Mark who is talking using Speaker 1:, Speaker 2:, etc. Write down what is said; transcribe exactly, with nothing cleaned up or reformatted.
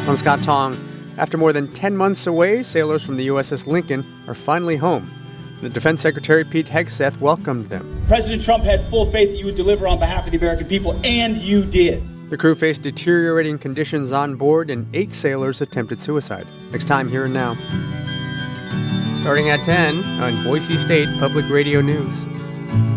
Speaker 1: I'm Scott Tong. After more than ten months away, sailors from the U S S Lincoln are finally home. The Defense Secretary Pete Hegseth welcomed them.
Speaker 2: President Trump had full faith that you would deliver on behalf of the American people, and you did.
Speaker 1: The crew faced deteriorating conditions on board, and eight sailors attempted suicide. Next time, Here and Now. Starting at ten on Boise State Public Radio News.